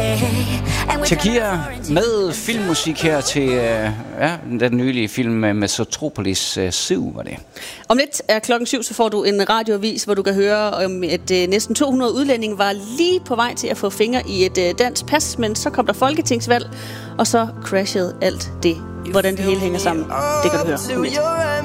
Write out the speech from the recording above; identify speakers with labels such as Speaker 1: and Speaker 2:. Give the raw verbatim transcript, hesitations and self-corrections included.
Speaker 1: Shakira med filmmusik her til uh, ja, den nylige film med Zootropolis uh, syv, var det.
Speaker 2: Om lidt er klokken syv, så får du en radioavis, hvor du kan høre om, at uh, næsten to hundrede udlændinge var lige på vej til at få fingre i et uh, dansk pas, men så kom der folketingsvalg, og så crashede alt det. Hvordan det hele hænger sammen, det kan du høre om lidt.